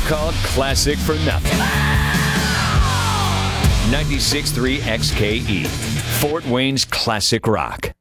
so-called classic for nothing. 96.3 XKE, Fort Wayne's classic rock.